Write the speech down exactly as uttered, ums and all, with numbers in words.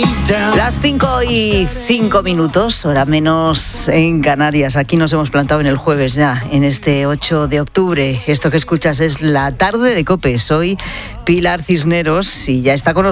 Las cinco y cinco minutos, hora menos en Canarias. Aquí nos hemos plantado en el jueves ya, en este ocho de octubre. Esto que escuchas es La Tarde de COPE. Soy Pilar Cisneros y ya está con nosotros